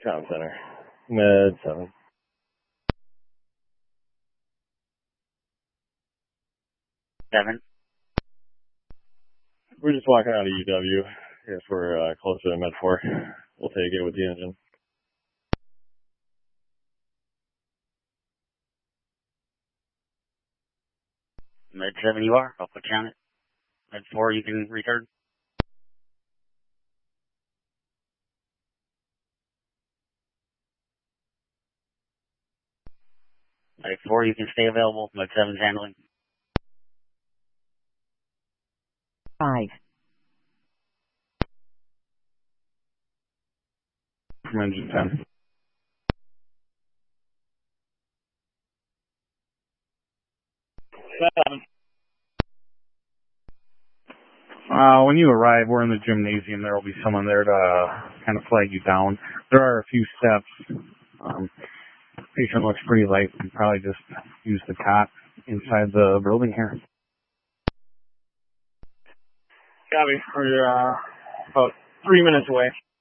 Town Center. Med 7. We're just walking out of UW. Guess we're closer to Med 4. We'll take it with the engine. Med 7 you are. I'll put you on it. Med 4 you can return. Med 4 you can stay available. Med 7's handling. 5. From engine 10. 7. When you arrive, we're in the gymnasium. There will be someone there to kind of flag you down. There are a few steps. Patient looks pretty light. You probably just use the cot inside the building here. Copy. We're about 3 minutes away.